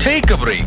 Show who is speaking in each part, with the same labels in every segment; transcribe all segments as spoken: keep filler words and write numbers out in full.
Speaker 1: Take a break.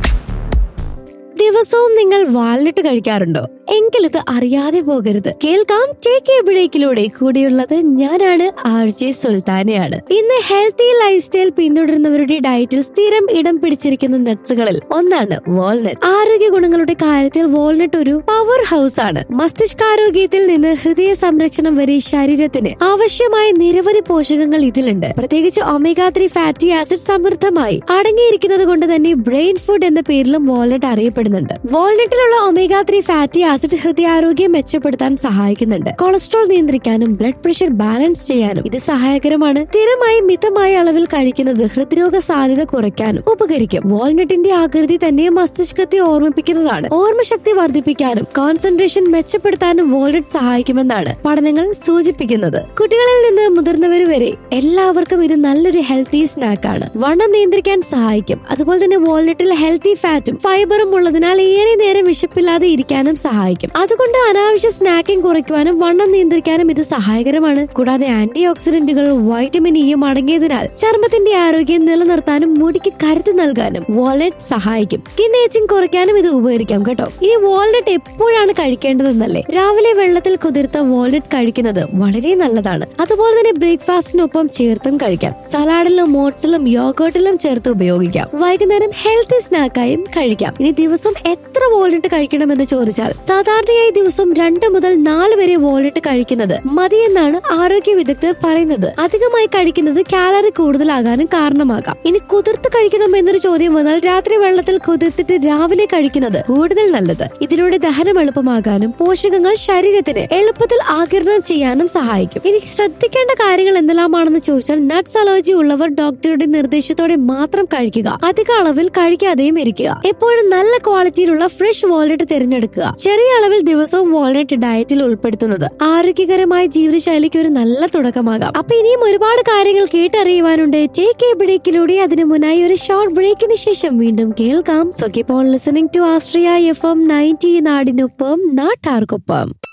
Speaker 2: ദിവസവും നിങ്ങൾ walnut കഴിക്കാറുണ്ടോ? എങ്കിലിത് അറിയാതെ പോകരുത്. കേൾക്കാം ടേക്ക് എ ബ്രേക്കിലൂടെ. കൂടെയുള്ളത് ഞാനാണ് ആർ ജെ സുൽത്താനയാണ്. ഇന്ന് ഹെൽത്തി ലൈഫ് സ്റ്റൈൽ പിന്തുടരുന്നവരുടെ ഡയറ്റിൽ സ്ഥിരം ഇടം പിടിച്ചിരിക്കുന്ന നട്ട്സുകളിൽ ഒന്നാണ് വാൾനട്ട്. ആരോഗ്യ ഗുണങ്ങളുടെ കാര്യത്തിൽ വാൾനട്ട് ഒരു പവർ ഹൗസ് ആണ്. മസ്തിഷ്കാരോഗ്യത്തിൽ നിന്ന് ഹൃദയ സംരക്ഷണം വരെ ശരീരത്തിന് ആവശ്യമായ നിരവധി പോഷകങ്ങൾ ഇതിലുണ്ട്. പ്രത്യേകിച്ച് ഒമേഗ ത്രീ ഫാറ്റി ആസിഡ് സമൃദ്ധമായി അടങ്ങിയിരിക്കുന്നത് കൊണ്ട് തന്നെ ബ്രെയിൻ ഫുഡ് എന്ന പേരിലും വാൾനട്ട് അറിയപ്പെടുന്നുണ്ട്. വാൾനട്ടിലുള്ള ഒമേഗ ത്രീ ഫാറ്റി ആസിഡ് ഹൃദയാരോഗ്യം മെച്ചപ്പെടുത്താൻ സഹായിക്കുന്നുണ്ട്. കൊളസ്ട്രോൾ നിയന്ത്രിക്കാനും ബ്ലഡ് പ്രഷർ ബാലൻസ് ചെയ്യാനും ഇത് സഹായകരമാണ്. സ്ഥിരമായി മിതമായ അളവിൽ കഴിക്കുന്നത് ഹൃദ്രോഗ സാധ്യത കുറയ്ക്കാനും ഉപകരിക്കും. വാൾനട്ടിന്റെ ആകൃതി തന്നെ മസ്തിഷ്കത്തെ ഓർമ്മിപ്പിക്കുന്നതാണ്. ഓർമ്മശക്തി വർദ്ധിപ്പിക്കാനും കോൺസെൻട്രേഷൻ മെച്ചപ്പെടുത്താനും വാൾനട്ട് സഹായിക്കുമെന്നാണ് പഠനങ്ങൾ സൂചിപ്പിക്കുന്നത്. കുട്ടികളിൽ നിന്ന് മുതിർന്നവർ വരെ എല്ലാവർക്കും ഇത് നല്ലൊരു ഹെൽത്തി സ്നാക്കാണ്. വണ്ണം നിയന്ത്രിക്കാൻ സഹായിക്കും. അതുപോലെ തന്നെ വാൾനട്ടിൽ ഹെൽത്തി ഫാറ്റും ഫൈബറും ഉള്ളതിനാൽ ഏറെ നേരം വിശപ്പില്ലാതെ ഇരിക്കാനും സഹായിക്കും. അതുകൊണ്ട് അനാവശ്യ സ്നാക്കിംഗ് കുറയ്ക്കുവാനും വണ്ണം നിയന്ത്രിക്കാനും ഇത് സഹായകരമാണ്. കൂടാതെ ആന്റി ഓക്സിഡന്റുകൾ വൈറ്റമിൻ ഇയും അടങ്ങിയതിനാൽ ചർമ്മത്തിന്റെ ആരോഗ്യം നിലനിർത്താനും മുടിക്ക് കരുത്ത് നൽകാനും വാൾനട്ട് സഹായിക്കും. സ്കിൻ ഏജിംഗ് കുറയ്ക്കാനും ഇത് ഉപകരിക്കാം കേട്ടോ. ഇനി വാൾനട്ട് എപ്പോഴാണ് കഴിക്കേണ്ടതെന്നല്ലേ? രാവിലെ വെള്ളത്തിൽ കുതിർത്ത വാൾനട്ട് കഴിക്കുന്നത് വളരെ നല്ലതാണ്. അതുപോലെ തന്നെ ബ്രേക്ക്ഫാസ്റ്റിനൊപ്പം ചേർത്തും കഴിക്കാം. സലാഡിലും ഓട്സിലും യോഗോട്ടിലും ചേർത്ത് ഉപയോഗിക്കാം. വൈകുന്നേരം ഹെൽത്തി സ്നാക്കായും കഴിക്കാം. ഇനി ദിവസം എത്ര വാൾനട്ട് കഴിക്കണമെന്ന് ചോദിച്ചാൽ സാധാരണയായി ദിവസം രണ്ട് മുതൽ നാല് വരെ വാൾനട്ട് കഴിക്കുന്നത് മതിയെന്നാണ് ആരോഗ്യ വിദഗ്ധർ പറയുന്നത്. അധികമായി കഴിക്കുന്നത് കാലറി കൂടുതലാകാനും കാരണമാകാം. ഇനി കുതിർത്ത് കഴിക്കണം എന്നൊരു ചോദ്യം വന്നാൽ രാത്രി വെള്ളത്തിൽ കുതിർത്തിട്ട് രാവിലെ കഴിക്കുന്നത് കൂടുതൽ നല്ലത്. ഇതിലൂടെ ദഹനം എളുപ്പമാകാനും പോഷകങ്ങൾ ശരീരത്തിന് എളുപ്പത്തിൽ ആഗിരണം ചെയ്യാനും സഹായിക്കും. ഇനി ശ്രദ്ധിക്കേണ്ട കാര്യങ്ങൾ എന്തെല്ലാമാണെന്ന് ചോദിച്ചാൽ നട്ട്സ് അലർജി ഉള്ളവർ ഡോക്ടറുടെ നിർദ്ദേശത്തോടെ മാത്രം കഴിക്കുക. അധിക അളവിൽ കഴിക്കാതെയും ഇരിക്കുക. എപ്പോഴും നല്ല ക്വാളിറ്റിയിലുള്ള ഫ്രഷ് വാൾനട്ട് തിരഞ്ഞെടുക്കുക. ചെറിയ അളവിൽ ദിവസവും വാൾനട്ട് ഡയറ്റിൽ ഉൾപ്പെടുത്തുന്നത് ആരോഗ്യകരമായ ജീവിതശൈലിക്ക് ഒരു നല്ല തുടക്കമാകാം. അപ്പൊ ഇനിയും ഒരുപാട് കാര്യങ്ങൾ കേട്ടറിയുവാനുണ്ട് ടേക്ക് എ ബ്രേക്കിലൂടെ. അതിനു മുന്നായി ഒരു ഷോർട്ട് ബ്രേക്കിന് ശേഷം വീണ്ടും കേൾക്കാം. So keep on listening to Austria F M ninety, നാടിനൊപ്പം നാട്ടാർക്കൊപ്പം.